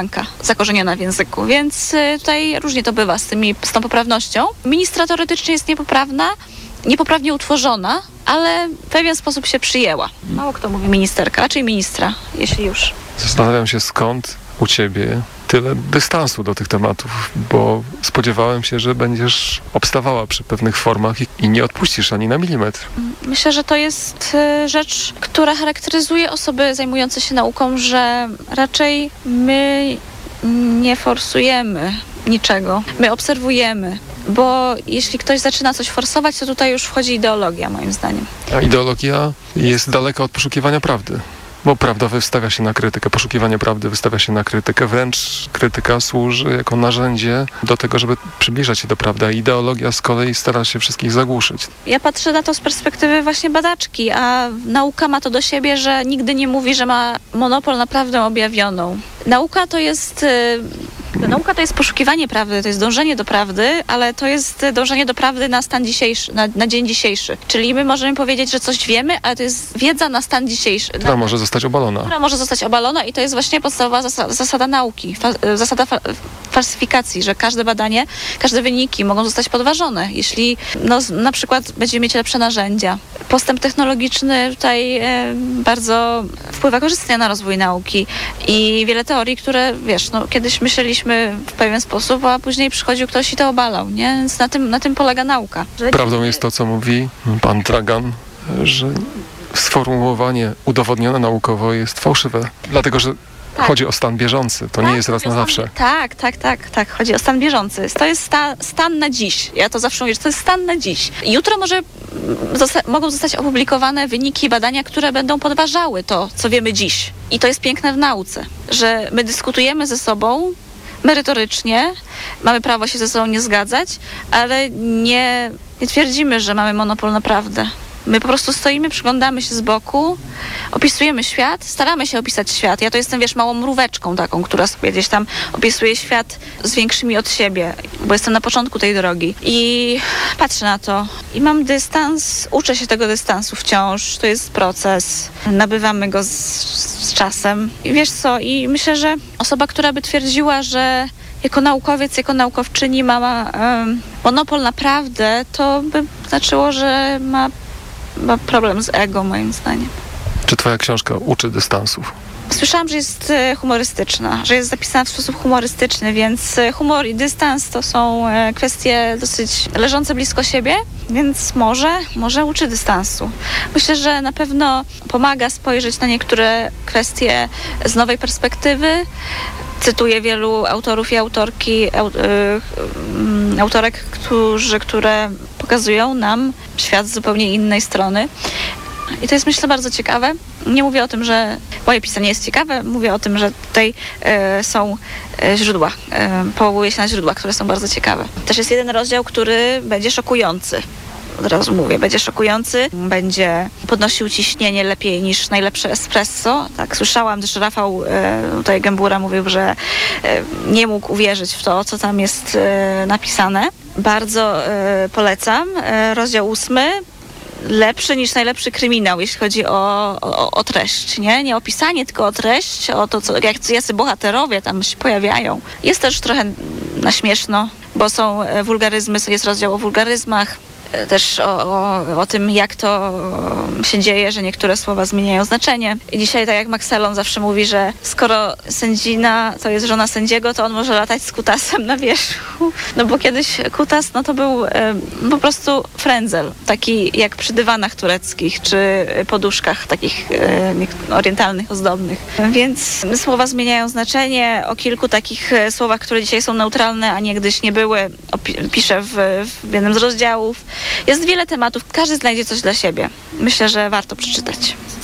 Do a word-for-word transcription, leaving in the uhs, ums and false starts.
zakorzeniona w języku, więc tutaj różnie to bywa z, tymi, z tą poprawnością. Ministra teoretycznie jest niepoprawna, niepoprawnie utworzona, ale w pewien sposób się przyjęła. Mało kto mówi ministerka, raczej ministra, jeśli już. Zastanawiam się, skąd u ciebie tyle dystansu do tych tematów, bo spodziewałem się, że będziesz obstawała przy pewnych formach i, i nie odpuścisz ani na milimetr. Myślę, że to jest rzecz, która charakteryzuje osoby zajmujące się nauką, że raczej my nie forsujemy niczego. My obserwujemy, bo jeśli ktoś zaczyna coś forsować, to tutaj już wchodzi ideologia, moim zdaniem. A ideologia jest daleka od poszukiwania prawdy. Bo prawda wystawia się na krytykę, poszukiwanie prawdy wystawia się na krytykę, wręcz krytyka służy jako narzędzie do tego, żeby przybliżać się do prawdy, a ideologia z kolei stara się wszystkich zagłuszyć. Ja patrzę na to z perspektywy właśnie badaczki, a nauka ma to do siebie, że nigdy nie mówi, że ma monopol na prawdę objawioną. Nauka to jest... Nauka to jest poszukiwanie prawdy, to jest dążenie do prawdy, ale to jest dążenie do prawdy na stan dzisiejszy, na, na dzień dzisiejszy. Czyli my możemy powiedzieć, że coś wiemy, ale to jest wiedza na stan dzisiejszy. Która może zostać obalona. Która może zostać obalona i to jest właśnie podstawowa zasada, zasada nauki, fa, zasada fa, falsyfikacji, że każde badanie, każde wyniki mogą zostać podważone, jeśli no, na przykład będziemy mieć lepsze narzędzia. Postęp technologiczny tutaj e, bardzo wpływa korzystnie na rozwój nauki i wiele teorii, które wiesz, no kiedyś myśleliśmy w pewien sposób, a później przychodził ktoś i to obalał, nie? Więc na tym, na tym polega nauka. Prawdą jest to, co mówi pan Dragan, że sformułowanie udowodnione naukowo jest fałszywe, dlatego że tak. Chodzi o stan bieżący, to tak, nie jest raz na zawsze. Tak, tak, tak, tak, chodzi o stan bieżący. To jest sta, stan na dziś. Ja to zawsze mówię, że to jest stan na dziś. Jutro może zosta- mogą zostać opublikowane wyniki badania, które będą podważały to, co wiemy dziś. I to jest piękne w nauce, że my dyskutujemy ze sobą merytorycznie, mamy prawo się ze sobą nie zgadzać, ale nie, nie twierdzimy, że mamy monopol na prawdę. My po prostu stoimy, przyglądamy się z boku, opisujemy świat, staramy się opisać świat. Ja to jestem, wiesz, małą mróweczką taką, która sobie gdzieś tam opisuje świat z większymi od siebie, bo jestem na początku tej drogi. I patrzę na to i mam dystans, uczę się tego dystansu wciąż. To jest proces, nabywamy go z, z czasem. I wiesz co, i myślę, że osoba, która by twierdziła, że jako naukowiec, jako naukowczyni ma um, monopol na prawdę, to by znaczyło, że ma ma problem z ego, moim zdaniem. Czy twoja książka uczy dystansów? Słyszałam, że jest humorystyczna, że jest zapisana w sposób humorystyczny, więc humor i dystans to są kwestie dosyć leżące blisko siebie, więc może, może uczy dystansu. Myślę, że na pewno pomaga spojrzeć na niektóre kwestie z nowej perspektywy. Cytuję wielu autorów i autorki, autorek, którzy, które pokazują nam świat z zupełnie innej strony. I to jest, myślę, bardzo ciekawe. Nie mówię o tym, że moje pisanie jest ciekawe, mówię o tym, że tutaj e, są e, źródła, e, powołuję się na źródła, które są bardzo ciekawe. Też jest jeden rozdział, który będzie szokujący. Od razu mówię, będzie szokujący, będzie podnosił ciśnienie lepiej niż najlepsze espresso. Tak, słyszałam, że Rafał e, tutaj Gębura mówił, że e, nie mógł uwierzyć w to, co tam jest e, napisane. Bardzo e, polecam. E, rozdział ósmy. Lepszy niż najlepszy kryminał, jeśli chodzi o, o, o treść, nie? Nie opisanie, tylko o treść, o to, co, jak jacy bohaterowie tam się pojawiają. Jest też trochę na śmieszno, bo są wulgaryzmy, jest rozdział o wulgaryzmach, też o, o, o tym, jak to się dzieje, że niektóre słowa zmieniają znaczenie. I dzisiaj, tak jak Max Sellon zawsze mówi, że skoro sędzina to jest żona sędziego, to on może latać z kutasem na wierzchu. No bo kiedyś kutas, no to był e, po prostu frędzel, taki jak przy dywanach tureckich, czy poduszkach takich e, orientalnych, ozdobnych. Więc słowa zmieniają znaczenie. O kilku takich słowach, które dzisiaj są neutralne, a niegdyś nie były, opi- piszę w, w jednym z rozdziałów. Jest wiele tematów, każdy znajdzie coś dla siebie. Myślę, że warto przeczytać.